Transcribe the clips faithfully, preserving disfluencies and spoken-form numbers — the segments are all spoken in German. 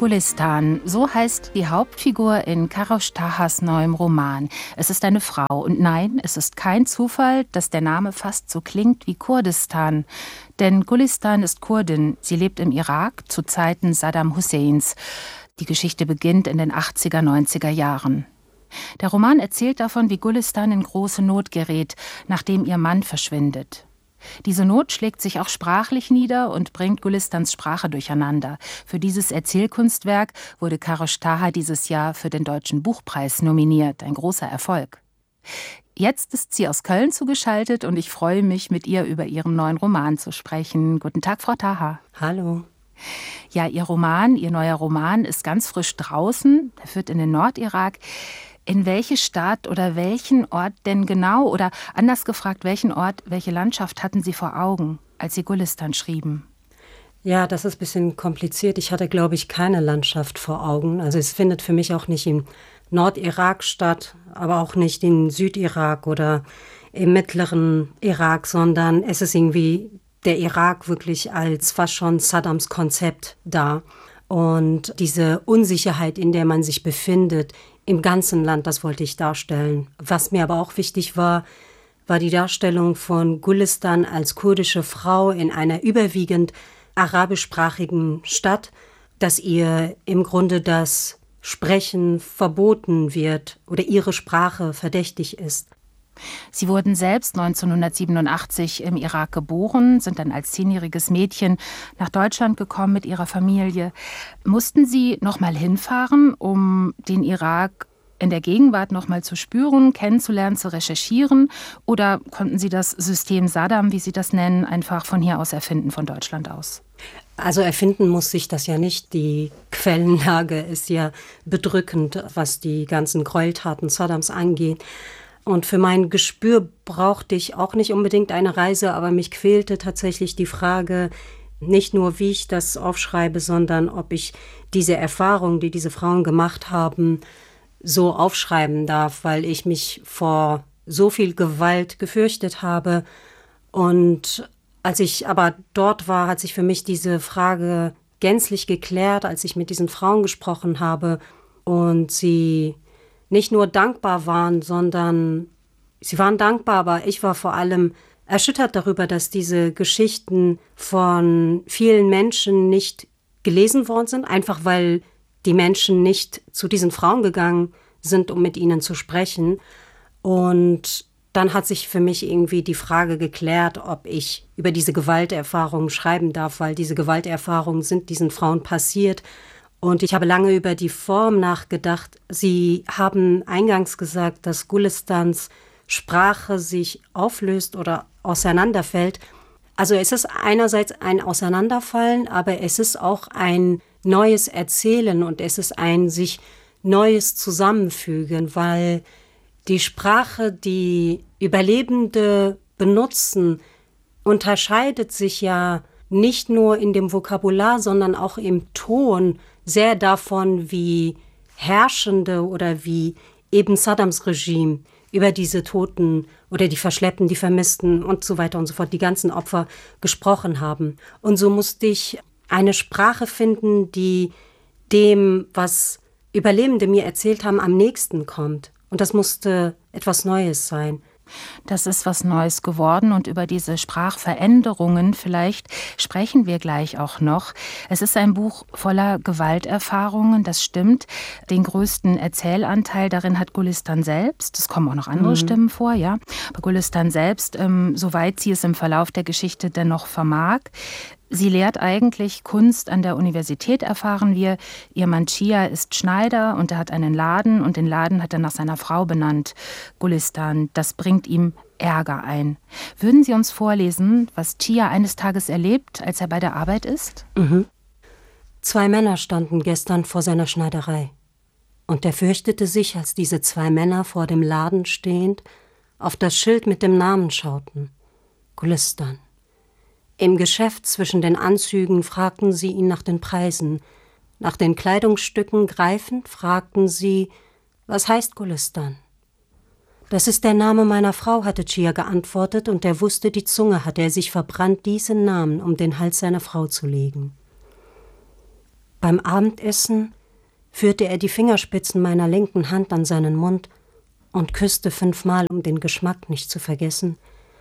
Gulistan, so heißt die Hauptfigur in Karash Tahas neuem Roman. Es ist eine Frau und nein, es ist kein Zufall, dass der Name fast so klingt wie Kurdistan. Denn Gulistan ist Kurdin, sie lebt im Irak zu Zeiten Saddam Husseins. Die Geschichte beginnt in den achtziger, neunziger Jahren. Der Roman erzählt davon, wie Gulistan in große Not gerät, nachdem ihr Mann verschwindet. Diese Not schlägt sich auch sprachlich nieder und bringt Gulistans Sprache durcheinander. Für dieses Erzählkunstwerk wurde Karash Taha dieses Jahr für den Deutschen Buchpreis nominiert. Ein großer Erfolg. Jetzt ist sie aus Köln zugeschaltet und ich freue mich, mit ihr über ihren neuen Roman zu sprechen. Guten Tag, Frau Taha. Hallo. Ja, Ihr Roman, Ihr neuer Roman ist ganz frisch draußen. Er führt in den Nordirak. In welche Stadt oder welchen Ort denn genau? Oder anders gefragt, welchen Ort, welche Landschaft hatten Sie vor Augen, als Sie Gulistan schrieben? Ja, das ist ein bisschen kompliziert. Ich hatte, glaube ich, keine Landschaft vor Augen. Also es findet für mich auch nicht im Nordirak statt, aber auch nicht im Südirak oder im mittleren Irak, sondern es ist irgendwie der Irak wirklich als fast schon Saddams Konzept da. Und diese Unsicherheit, in der man sich befindet, im ganzen Land, das wollte ich darstellen. Was mir aber auch wichtig war, war die Darstellung von Gulistan als kurdische Frau in einer überwiegend arabischsprachigen Stadt, dass ihr im Grunde das Sprechen verboten wird oder ihre Sprache verdächtig ist. Sie wurden selbst neunzehnhundertsiebenundachtzig im Irak geboren, sind dann als zehnjähriges Mädchen nach Deutschland gekommen mit ihrer Familie. Mussten Sie noch mal hinfahren, um den Irak in der Gegenwart noch mal zu spüren, kennenzulernen, zu recherchieren? Oder konnten Sie das System Saddam, wie Sie das nennen, einfach von hier aus erfinden, von Deutschland aus? Also erfinden muss ich das ja nicht. Die Quellenlage ist ja bedrückend, was die ganzen Gräueltaten Saddams angeht. Und für mein Gespür brauchte ich auch nicht unbedingt eine Reise, aber mich quälte tatsächlich die Frage, nicht nur wie ich das aufschreibe, sondern ob ich diese Erfahrung, die diese Frauen gemacht haben, so aufschreiben darf, weil ich mich vor so viel Gewalt gefürchtet habe. Und als ich aber dort war, hat sich für mich diese Frage gänzlich geklärt, als ich mit diesen Frauen gesprochen habe und sie nicht nur dankbar waren, sondern sie waren dankbar, aber ich war vor allem erschüttert darüber, dass diese Geschichten von vielen Menschen nicht gelesen worden sind, einfach weil die Menschen nicht zu diesen Frauen gegangen sind, um mit ihnen zu sprechen. Und dann hat sich für mich irgendwie die Frage geklärt, ob ich über diese Gewalterfahrungen schreiben darf, weil diese Gewalterfahrungen sind diesen Frauen passiert. Und ich habe lange über die Form nachgedacht. Sie haben eingangs gesagt, dass Gulistans Sprache sich auflöst oder auseinanderfällt. Also es ist einerseits ein Auseinanderfallen, aber es ist auch ein neues Erzählen und es ist ein sich Neues Zusammenfügen, weil die Sprache, die Überlebende benutzen, unterscheidet sich ja nicht nur in dem Vokabular, sondern auch im Ton sehr davon, wie Herrschende oder wie eben Saddams Regime über diese Toten oder die Verschleppten, die Vermissten und so weiter und so fort, die ganzen Opfer gesprochen haben. Und so musste ich eine Sprache finden, die dem, was Überlebende mir erzählt haben, am nächsten kommt. Und das musste etwas Neues sein. Das ist was Neues geworden und über diese Sprachveränderungen vielleicht sprechen wir gleich auch noch. Es ist ein Buch voller Gewalterfahrungen, das stimmt. Den größten Erzählanteil darin hat Gulistan selbst. Es kommen auch noch andere mhm. Stimmen vor, ja. Aber Gulistan selbst, ähm, soweit sie es im Verlauf der Geschichte dennoch vermag. Sie lehrt eigentlich Kunst an der Universität, erfahren wir. Ihr Mann Chia ist Schneider und er hat einen Laden und den Laden hat er nach seiner Frau benannt, Gulistan. Das bringt ihm Ärger ein. Würden Sie uns vorlesen, was Chia eines Tages erlebt, als er bei der Arbeit ist? Mhm. Zwei Männer standen gestern vor seiner Schneiderei. Und er fürchtete sich, als diese zwei Männer vor dem Laden stehend auf das Schild mit dem Namen schauten. Gulistan. Im Geschäft zwischen den Anzügen fragten sie ihn nach den Preisen. Nach den Kleidungsstücken greifend fragten sie, was heißt Gulistan? Das ist der Name meiner Frau, hatte Chia geantwortet, und er wusste, die Zunge hatte er sich verbrannt, diesen Namen um den Hals seiner Frau zu legen. Beim Abendessen führte er die Fingerspitzen meiner linken Hand an seinen Mund und küsste fünfmal, um den Geschmack nicht zu vergessen.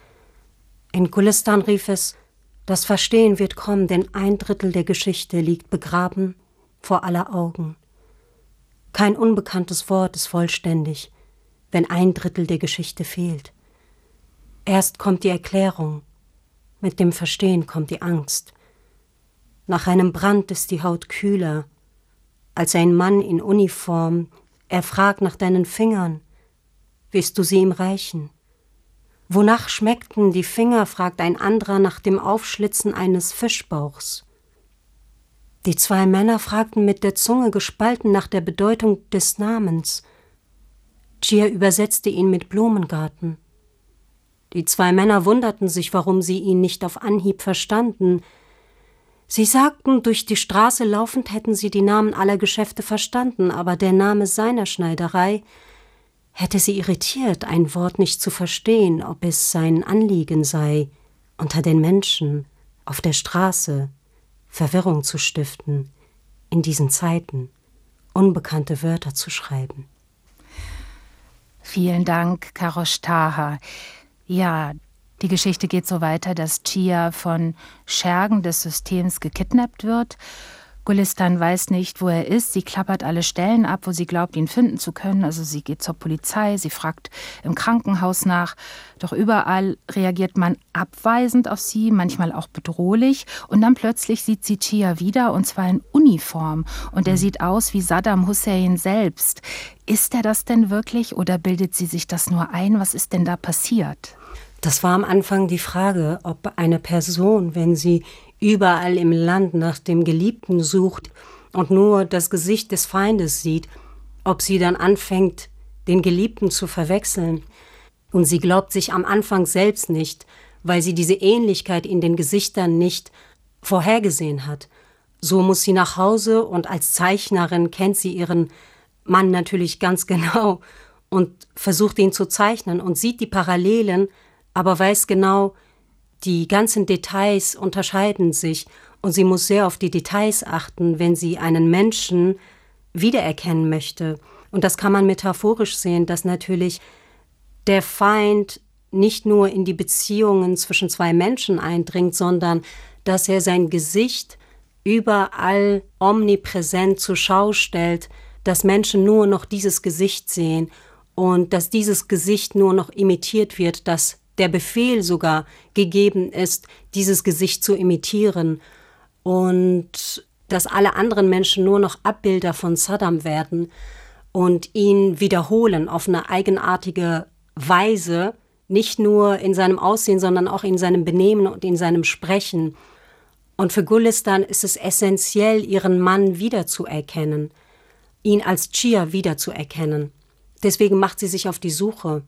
In Gulistan rief es: Das Verstehen wird kommen, denn ein Drittel der Geschichte liegt begraben vor aller Augen. Kein unbekanntes Wort ist vollständig, wenn ein Drittel der Geschichte fehlt. Erst kommt die Erklärung, mit dem Verstehen kommt die Angst. Nach einem Brand ist die Haut kühler, als ein Mann in Uniform. Er fragt nach deinen Fingern, willst du sie ihm reichen? Wonach schmeckten die Finger, fragt ein anderer nach dem Aufschlitzen eines Fischbauchs. Die zwei Männer fragten mit der Zunge gespalten nach der Bedeutung des Namens. Chia übersetzte ihn mit Blumengarten. Die zwei Männer wunderten sich, warum sie ihn nicht auf Anhieb verstanden. Sie sagten, durch die Straße laufend hätten sie die Namen aller Geschäfte verstanden, aber der Name seiner Schneiderei hätte sie irritiert, ein Wort nicht zu verstehen, ob es sein Anliegen sei, unter den Menschen, auf der Straße, Verwirrung zu stiften, in diesen Zeiten, unbekannte Wörter zu schreiben. Vielen Dank, Karosh Taha. Ja, die Geschichte geht so weiter, dass Chia von Schergen des Systems gekidnappt wird. Gulistan weiß nicht, wo er ist. Sie klappert alle Stellen ab, wo sie glaubt, ihn finden zu können. Also sie geht zur Polizei, sie fragt im Krankenhaus nach. Doch überall reagiert man abweisend auf sie, manchmal auch bedrohlich. Und dann plötzlich sieht sie Chia wieder, und zwar in Uniform. Und er sieht aus wie Saddam Hussein selbst. Ist er das denn wirklich oder bildet sie sich das nur ein? Was ist denn da passiert? Das war am Anfang die Frage, ob eine Person, wenn sie überall im Land nach dem Geliebten sucht und nur das Gesicht des Feindes sieht, ob sie dann anfängt, den Geliebten zu verwechseln. Und sie glaubt sich am Anfang selbst nicht, weil sie diese Ähnlichkeit in den Gesichtern nicht vorhergesehen hat. So muss sie nach Hause und als Zeichnerin kennt sie ihren Mann natürlich ganz genau und versucht ihn zu zeichnen und sieht die Parallelen, aber weiß genau, die ganzen Details unterscheiden sich und sie muss sehr auf die Details achten, wenn sie einen Menschen wiedererkennen möchte. Und das kann man metaphorisch sehen, dass natürlich der Feind nicht nur in die Beziehungen zwischen zwei Menschen eindringt, sondern dass er sein Gesicht überall omnipräsent zur Schau stellt, dass Menschen nur noch dieses Gesicht sehen und dass dieses Gesicht nur noch imitiert wird, dass der Befehl sogar gegeben ist, dieses Gesicht zu imitieren und dass alle anderen Menschen nur noch Abbilder von Saddam werden und ihn wiederholen auf eine eigenartige Weise, nicht nur in seinem Aussehen, sondern auch in seinem Benehmen und in seinem Sprechen. Und für Gulistan ist es essentiell, ihren Mann wiederzuerkennen, ihn als Chia wiederzuerkennen. Deswegen macht sie sich auf die Suche.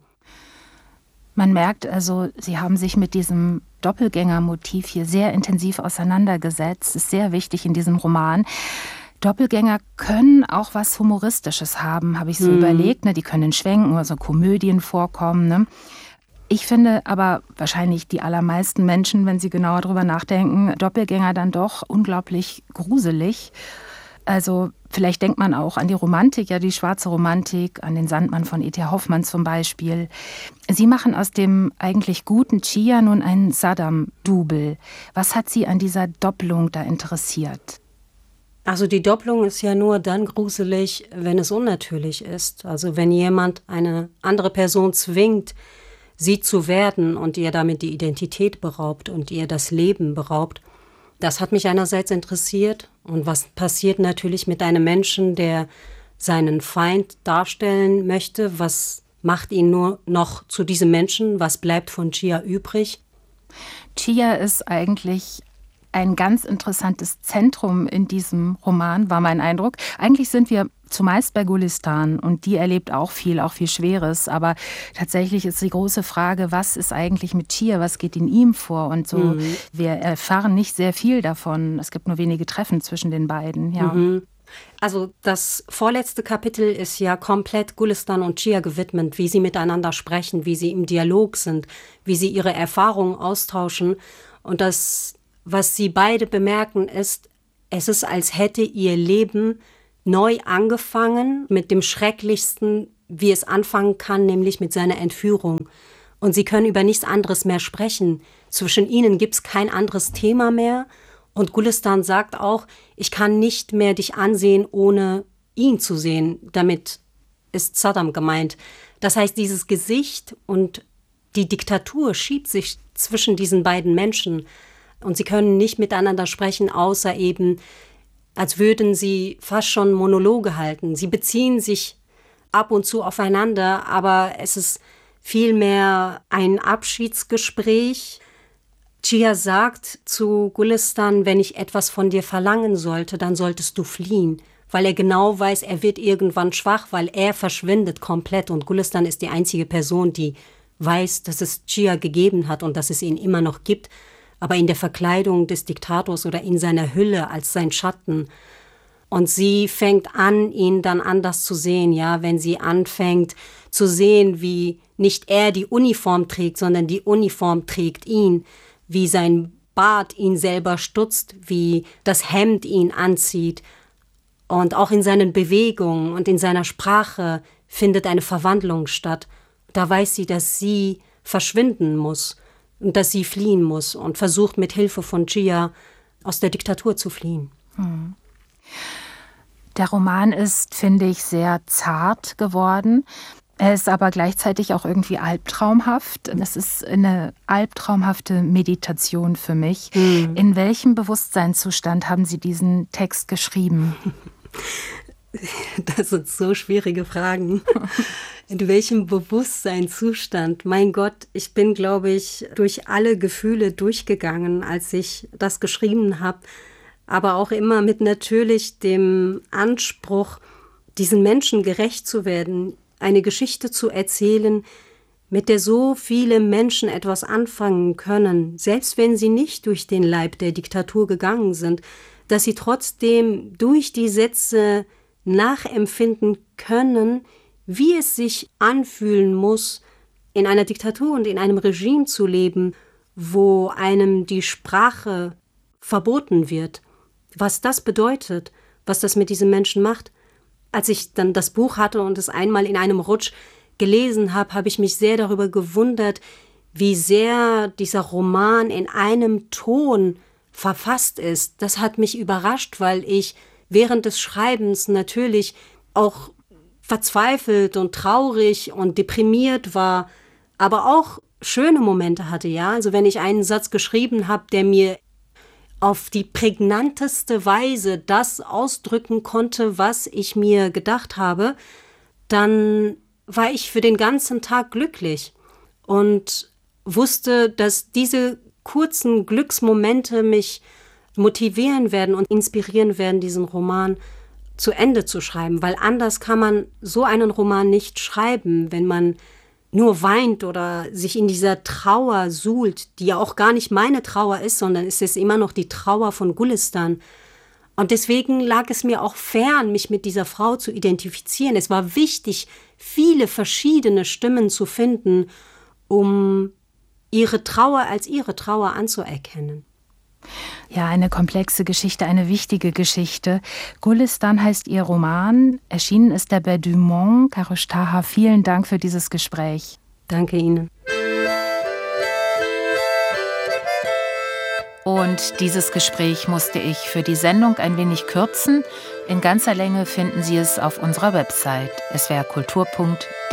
Man merkt also, Sie haben sich mit diesem Doppelgängermotiv hier sehr intensiv auseinandergesetzt. Das ist sehr wichtig in diesem Roman. Doppelgänger können auch was Humoristisches haben, habe ich so mhm. überlegt. Ne? Die können in Schwenken oder so Komödien vorkommen. Ne? Ich finde aber wahrscheinlich die allermeisten Menschen, wenn sie genauer drüber nachdenken, Doppelgänger dann doch unglaublich gruselig. Also vielleicht denkt man auch an die Romantik, ja die schwarze Romantik, an den Sandmann von E T Hoffmann zum Beispiel. Sie machen aus dem eigentlich guten Chia nun einen Saddam-Double. Was hat Sie an dieser Doppelung da interessiert? Also die Doppelung ist ja nur dann gruselig, wenn es unnatürlich ist. Also wenn jemand eine andere Person zwingt, sie zu werden und ihr damit die Identität beraubt und ihr das Leben beraubt. Das hat mich einerseits interessiert. Und was passiert natürlich mit einem Menschen, der seinen Feind darstellen möchte? Was macht ihn nur noch zu diesem Menschen? Was bleibt von Chia übrig? Chia ist eigentlich ein ganz interessantes Zentrum in diesem Roman, war mein Eindruck. Eigentlich sind wir zumeist bei Gulistan und die erlebt auch viel, auch viel Schweres. Aber tatsächlich ist die große Frage, was ist eigentlich mit Chia, was geht in ihm vor? Und so, mhm. wir erfahren nicht sehr viel davon. Es gibt nur wenige Treffen zwischen den beiden. Ja. Mhm. Also das vorletzte Kapitel ist ja komplett Gulistan und Chia gewidmet, wie sie miteinander sprechen, wie sie im Dialog sind, wie sie ihre Erfahrungen austauschen. Und das, was sie beide bemerken, ist, Es ist, als hätte ihr Leben neu angefangen mit dem Schrecklichsten, wie es anfangen kann, nämlich mit seiner Entführung. Und sie können über nichts anderes mehr sprechen. Zwischen ihnen gibt es kein anderes Thema mehr. Und Gülistan sagt auch, ich kann nicht mehr dich ansehen, ohne ihn zu sehen. Damit ist Saddam gemeint. Das heißt, dieses Gesicht und die Diktatur schiebt sich zwischen diesen beiden Menschen. Und sie können nicht miteinander sprechen, außer eben, als würden sie fast schon Monologe halten. Sie beziehen sich ab und zu aufeinander, aber es ist vielmehr ein Abschiedsgespräch. Chia sagt zu Gülistan, wenn ich etwas von dir verlangen sollte, dann solltest du fliehen. Weil er genau weiß, er wird irgendwann schwach, weil er verschwindet komplett. Und Gülistan ist die einzige Person, die weiß, dass es Chia gegeben hat und dass es ihn immer noch gibt. Aber in der Verkleidung des Diktators oder in seiner Hülle als sein Schatten. Und sie fängt an, ihn dann anders zu sehen, ja, wenn sie anfängt zu sehen, wie nicht er die Uniform trägt, sondern die Uniform trägt ihn, wie sein Bart ihn selber stutzt, wie das Hemd ihn anzieht. Und auch in seinen Bewegungen und in seiner Sprache findet eine Verwandlung statt. Da weiß sie, dass sie verschwinden muss und dass sie fliehen muss und versucht mit Hilfe von Chia aus der Diktatur zu fliehen. Hm. Der Roman ist, finde ich, sehr zart geworden. Er ist aber gleichzeitig auch irgendwie albtraumhaft. Es ist eine albtraumhafte Meditation für mich. Mhm. In welchem Bewusstseinszustand haben Sie diesen Text geschrieben? Das sind so schwierige Fragen. In welchem Bewusstseinszustand? Mein Gott, ich bin, glaube ich, durch alle Gefühle durchgegangen, als ich das geschrieben habe. Aber auch immer mit natürlich dem Anspruch, diesen Menschen gerecht zu werden, eine Geschichte zu erzählen, mit der so viele Menschen etwas anfangen können, selbst wenn sie nicht durch den Leib der Diktatur gegangen sind, dass sie trotzdem durch die Sätze nachempfinden können, wie es sich anfühlen muss, in einer Diktatur und in einem Regime zu leben, wo einem die Sprache verboten wird. Was das bedeutet, was das mit diesen Menschen macht. Als ich dann das Buch hatte und es einmal in einem Rutsch gelesen habe, habe ich mich sehr darüber gewundert, wie sehr dieser Roman in einem Ton verfasst ist. Das hat mich überrascht, weil ich während des Schreibens natürlich auch verzweifelt und traurig und deprimiert war, aber auch schöne Momente hatte, ja. Also wenn ich einen Satz geschrieben habe, der mir auf die prägnanteste Weise das ausdrücken konnte, was ich mir gedacht habe, dann war ich für den ganzen Tag glücklich und wusste, dass diese kurzen Glücksmomente mich motivieren werden und inspirieren werden, diesen Roman zu Ende zu schreiben, weil anders kann man so einen Roman nicht schreiben, wenn man nur weint oder sich in dieser Trauer suhlt, die ja auch gar nicht meine Trauer ist, sondern es ist immer noch die Trauer von Gülistan. Und deswegen lag es mir auch fern, mich mit dieser Frau zu identifizieren. Es war wichtig, viele verschiedene Stimmen zu finden, um ihre Trauer als ihre Trauer anzuerkennen. Ja, eine komplexe Geschichte, eine wichtige Geschichte. Gülistan heißt Ihr Roman. Erschienen ist er bei Dumont. Karosh Taha, vielen Dank für dieses Gespräch. Danke Ihnen. Und dieses Gespräch musste ich für die Sendung ein wenig kürzen. In ganzer Länge finden Sie es auf unserer Website s w r kultur punkt d e.